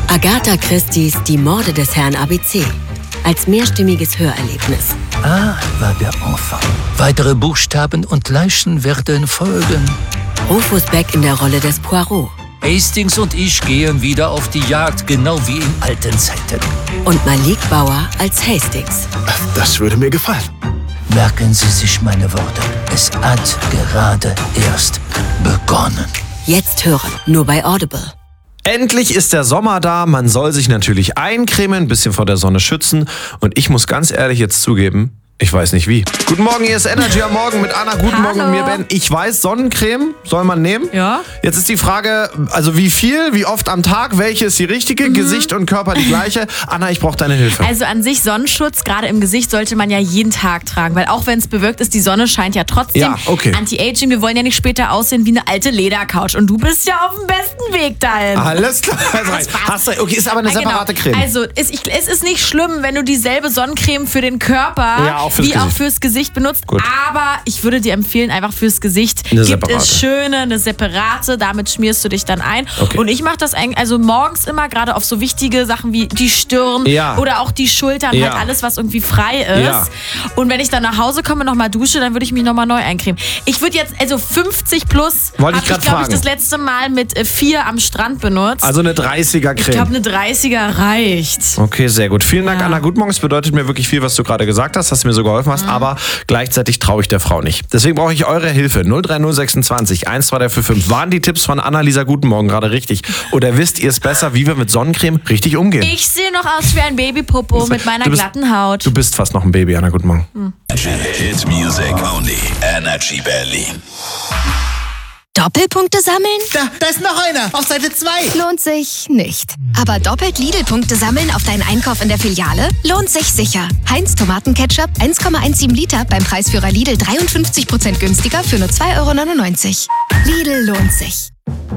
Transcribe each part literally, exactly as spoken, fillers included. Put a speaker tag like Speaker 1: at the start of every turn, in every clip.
Speaker 1: Agatha Christie's Die Morde des Herrn A B C. Als mehrstimmiges Hörerlebnis.
Speaker 2: A war der Enfant. Weitere Buchstaben und Leichen werden folgen.
Speaker 1: Rufus Beck in der Rolle des Poirot.
Speaker 2: Hastings und ich gehen wieder auf die Jagd, genau wie in alten Zeiten.
Speaker 1: Und Malik Bauer als Hastings.
Speaker 3: Das würde mir gefallen.
Speaker 2: Merken Sie sich meine Worte. Es hat gerade erst begonnen.
Speaker 1: Jetzt hören, nur bei Audible.
Speaker 4: Endlich ist der Sommer da, man soll sich natürlich eincremen, ein bisschen vor der Sonne schützen. Und ich muss ganz ehrlich jetzt zugeben, ich weiß nicht wie. Guten Morgen, hier ist Energy am Morgen mit Anna. Guten
Speaker 5: Hallo.
Speaker 4: Morgen und mir, Ben. Ich weiß, Sonnencreme soll man nehmen.
Speaker 5: Ja.
Speaker 4: Jetzt ist die Frage, also wie viel, wie oft am Tag, welche ist die richtige? Mhm. Gesicht und Körper die gleiche. Anna, ich brauche deine Hilfe.
Speaker 5: Also an sich Sonnenschutz, gerade im Gesicht, sollte man ja jeden Tag tragen. Weil auch wenn es bewölkt ist, die Sonne scheint ja trotzdem.
Speaker 4: Ja, okay.
Speaker 5: Anti-Aging, wir wollen ja nicht später aussehen wie eine alte Ledercouch. Und du bist ja auf dem besten Weg dahin.
Speaker 4: Alles klar. Also, hast du, okay, ist aber eine
Speaker 5: Ja,
Speaker 4: separate
Speaker 5: genau.
Speaker 4: Creme.
Speaker 5: Also es, ich, es ist nicht schlimm, wenn du dieselbe Sonnencreme für den Körper
Speaker 4: Ja, auch fürs
Speaker 5: wie
Speaker 4: Gesicht.
Speaker 5: auch fürs Gesicht benutzt.
Speaker 4: Gut.
Speaker 5: Aber ich würde dir empfehlen, einfach fürs Gesicht
Speaker 4: Eine
Speaker 5: gibt
Speaker 4: separate.
Speaker 5: es schöne, eine separate. Damit schmierst du dich dann ein.
Speaker 4: Okay.
Speaker 5: Und ich mache das eigentlich, also morgens immer, gerade auf so wichtige Sachen wie die Stirn
Speaker 4: Ja.
Speaker 5: oder auch die Schultern,
Speaker 4: Ja.
Speaker 5: halt alles, was irgendwie frei ist.
Speaker 4: Ja.
Speaker 5: Und wenn ich dann nach Hause komme, nochmal dusche, dann würde ich mich nochmal neu eincremen. Ich würde jetzt, also fünfzig plus,
Speaker 4: Wollte ich
Speaker 5: habe ich,
Speaker 4: grad
Speaker 5: glaube ich,
Speaker 4: fragen.
Speaker 5: das letzte Mal mit äh, vier am Strand benutzt.
Speaker 4: Also eine dreißiger
Speaker 5: ich
Speaker 4: Creme.
Speaker 5: glaube, eine dreißiger reicht.
Speaker 4: Okay, sehr gut. Vielen Dank,
Speaker 5: Ja.
Speaker 4: Anna. Guten Morgen. Es bedeutet mir wirklich viel, was du gerade gesagt hast, dass du mir so geholfen hast, aber gleichzeitig traue ich der Frau nicht. Deswegen brauche ich eure Hilfe. null drei null sechsundzwanzig eins zwei drei vier fünf. Waren die Tipps von Annalisa Guten Morgen gerade richtig? Oder wisst ihr es besser, wie wir mit Sonnencreme richtig umgehen?
Speaker 5: Ich sehe noch aus wie ein Babypopo mit meiner
Speaker 4: Du bist-
Speaker 5: glatten Haut.
Speaker 4: Du bist fast noch ein Baby, Anna. Guten Morgen.
Speaker 6: Hit Music only. Energy Berlin.
Speaker 7: Doppelpunkte sammeln?
Speaker 8: Da, da ist noch einer. Auf Seite zwei.
Speaker 7: Lohnt sich nicht. Aber doppelt Lidl-Punkte sammeln auf deinen Einkauf in der Filiale? Lohnt sich sicher. Heinz Tomatenketchup eins Komma eins sieben Liter beim Preisführer Lidl dreiundfünfzig Prozent günstiger für nur zwei Euro neunundneunzig. Lidl lohnt sich.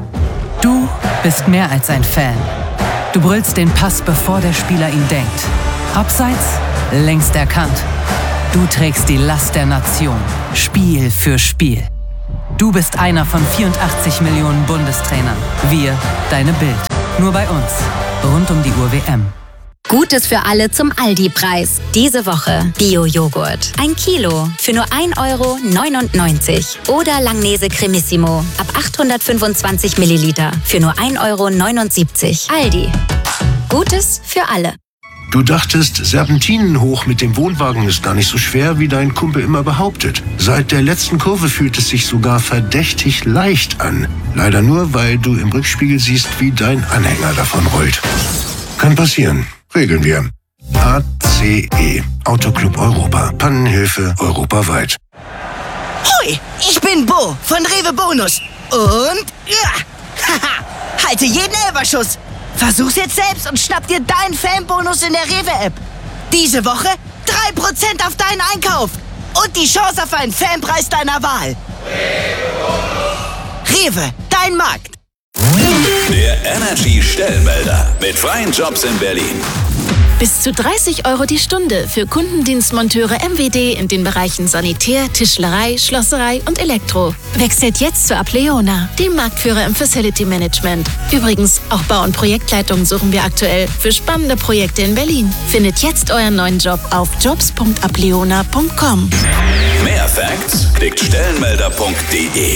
Speaker 9: Du bist mehr als ein Fan. Du brüllst den Pass, bevor der Spieler ihn denkt. Abseits, längst erkannt. Du trägst die Last der Nation, Spiel für Spiel. Du bist einer von vierundachtzig Millionen Bundestrainern. Wir, deine Bild. Nur bei uns. Rund um die Uhr W M.
Speaker 10: Gutes für alle zum Aldi-Preis. Diese Woche Bio-Joghurt. Ein Kilo für nur ein Euro neunundneunzig. Oder Langnese Cremissimo ab achthundertfünfundzwanzig Milliliter für nur ein Euro neunundsiebzig. Aldi. Gutes für alle.
Speaker 3: Du dachtest, Serpentinen hoch mit dem Wohnwagen ist gar nicht so schwer, wie dein Kumpel immer behauptet. Seit der letzten Kurve fühlt es sich sogar verdächtig leicht an. Leider nur, weil du im Rückspiegel siehst, wie dein Anhänger davon rollt. Kann passieren. Regeln wir. A C E. Autoclub Europa. Pannenhilfe europaweit.
Speaker 8: Hui, ich bin Bo von Rewe Bonus. Und ja, haha, halte jeden Elberschuss. Versuch's jetzt selbst und schnapp dir deinen Fanbonus in der Rewe-App. Diese Woche drei Prozent auf deinen Einkauf. Und die Chance auf einen Fanpreis deiner Wahl. Rewe, dein Markt.
Speaker 6: Der Energy Stellmelder mit freien Jobs in Berlin.
Speaker 11: Bis zu dreißig Euro die Stunde für Kundendienstmonteure M W D in den Bereichen Sanitär, Tischlerei, Schlosserei und Elektro. Wechselt jetzt zu Apleona, dem Marktführer im Facility Management. Übrigens, auch Bau- und Projektleitung suchen wir aktuell für spannende Projekte in Berlin. Findet jetzt euren neuen Job auf jobs punkt apleona punkt com.
Speaker 6: Mehr Facts klickt stellenmelder punkt de.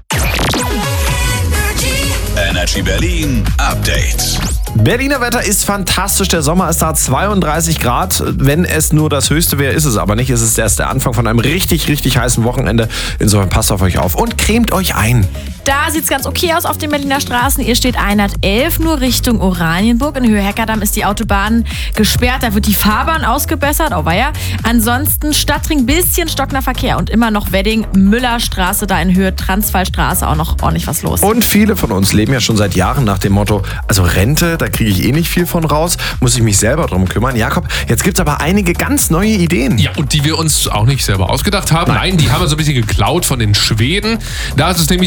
Speaker 6: Energy Berlin Update.
Speaker 4: Berliner Wetter ist fantastisch. Der Sommer ist da, zweiunddreißig Grad. Wenn es nur das Höchste wäre, ist es aber nicht. Es ist erst der Anfang von einem richtig, richtig heißen Wochenende. Insofern passt auf euch auf und cremt euch ein.
Speaker 5: Da sieht es ganz okay aus auf den Berliner Straßen. Hier steht hundertelf, nur Richtung Oranienburg. In Höhe-Heckerdamm ist die Autobahn gesperrt. Da wird die Fahrbahn ausgebessert. Oh weia. Ansonsten Stadtring, bisschen stockender Verkehr. Und immer noch Wedding, Müllerstraße, da in Höhe Transvallstraße auch noch ordentlich was los.
Speaker 4: Und viele von uns leben ja schon seit Jahren nach dem Motto, also Rente, da kriege ich eh nicht viel von raus, muss ich mich selber drum kümmern. Jakob, jetzt gibt es aber einige ganz neue Ideen.
Speaker 12: Ja, und die wir uns auch nicht selber ausgedacht haben. Nein, die haben wir so ein bisschen geklaut von den Schweden. Da ist es nämlich so, dass ein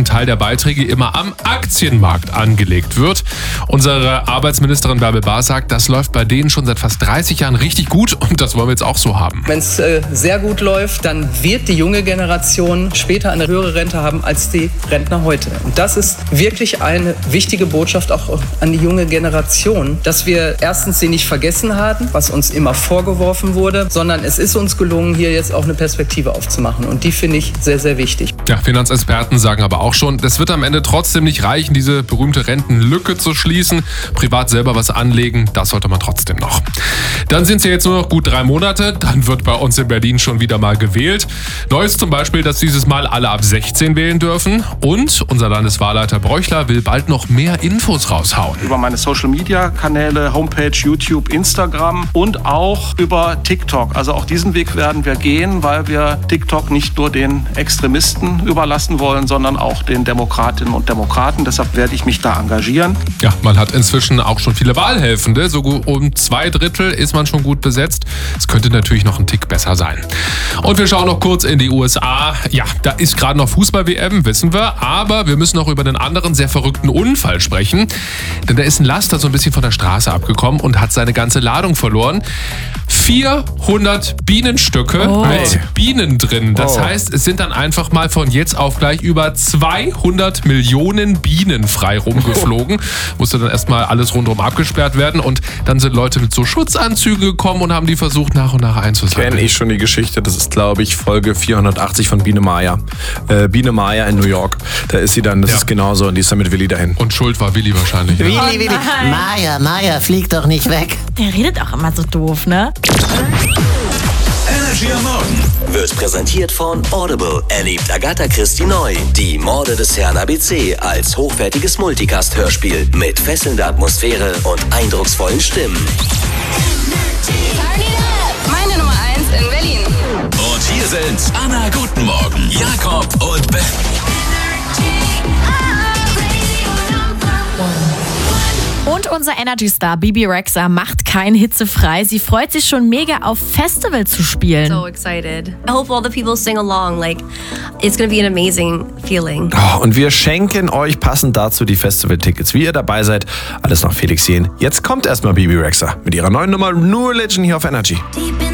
Speaker 12: Teil der Beiträge immer am Aktienmarkt angelegt wird. Unsere Arbeitsministerin Bärbel Bahr sagt, das läuft bei denen schon seit fast dreißig Jahren richtig gut und das wollen wir jetzt auch so haben.
Speaker 13: Wenn es äh, sehr gut läuft, dann wird die junge Generation später eine höhere Rente haben als die Rentner heute. Und das ist wirklich eine wichtige Botschaft auch an die junge Generation, dass wir erstens sie nicht vergessen haben, was uns immer vorgeworfen wurde, sondern es ist uns gelungen, hier jetzt auch eine Perspektive aufzumachen. Und die finde ich sehr, sehr wichtig.
Speaker 12: Ja, Finanzexperten sagen aber auch schon, das wird am Ende trotzdem nicht reichen, diese berühmte Rentenlücke zu schließen. Privat selber was anlegen, das sollte man trotzdem noch. Dann sind es ja jetzt nur noch gut drei Monate, dann wird bei uns in Berlin schon wieder mal gewählt. Neu ist zum Beispiel, dass dieses Mal alle ab sechzehn wählen dürfen und unser Landeswahlleiter Bräuchler will bald noch mehr Infos raushauen.
Speaker 14: Über meine Social-Media-Kanäle, Homepage, YouTube, Instagram und auch über TikTok. Also auch diesen Weg werden wir gehen, weil wir TikTok nicht nur den Extremisten überlassen wollen, sondern auch den Demokratinnen und Demokraten. Deshalb werde ich mich da engagieren.
Speaker 12: Ja, man hat inzwischen auch schon viele Wahlhelfende. So um zwei Drittel ist man schon gut besetzt. Es könnte natürlich noch ein Tick besser sein. Und wir schauen noch kurz in die U S A. Ja, da ist gerade noch Fußball-W M, wissen wir. Aber wir müssen noch über einen anderen sehr verrückten Unfall sprechen. Denn da ist ein Laster so ein bisschen von der Straße abgekommen und hat seine ganze Ladung verloren. vierhundert Bienenstöcke
Speaker 4: Oh.
Speaker 12: mit Bienen drin. Das
Speaker 4: Oh.
Speaker 12: heißt, es sind dann einfach mal von jetzt auf gleich über zweihundert Millionen Bienen frei rumgeflogen. Musste dann erstmal alles rundherum abgesperrt werden und dann sind Leute mit so Schutzanzügen gekommen und haben die versucht nach und nach einzusammeln.
Speaker 4: Kenne ich schon die Geschichte, das ist glaube ich Folge vierhundertachtzig von Biene Maya. Äh, Biene Maya in New York, da ist sie dann, das
Speaker 12: Ja.
Speaker 4: ist genauso und die ist dann mit Willi dahin.
Speaker 12: Und schuld war Willi wahrscheinlich.
Speaker 8: Willi,
Speaker 12: Ja.
Speaker 8: Willi.
Speaker 5: nein.
Speaker 8: Maya, Maya, flieg doch nicht weg.
Speaker 5: Der redet auch immer so doof, ne?
Speaker 6: Energy am Morgen wird präsentiert von Audible. Erlebt Agatha Christie neu. Die Morde des Herrn A B C als hochwertiges Multicast-Hörspiel mit fesselnder Atmosphäre und eindrucksvollen Stimmen.
Speaker 15: Meine Nummer eins in Berlin.
Speaker 6: Und hier sind Anna Guten Morgen, Jakob und Ben.
Speaker 5: Und unser Energy-Star Bibi Rexha macht kein hitzefrei. Sie freut sich schon mega auf Festival zu spielen.
Speaker 16: So excited. I hope all the people sing along. Like, it's gonna be an amazing feeling.
Speaker 4: Oh, und wir schenken euch passend dazu die Festival-Tickets. Wie ihr dabei seid, alles noch Felix sehen. Jetzt kommt erstmal Bibi Rexha mit ihrer neuen Nummer New Religion hier auf Energy.
Speaker 17: Deep in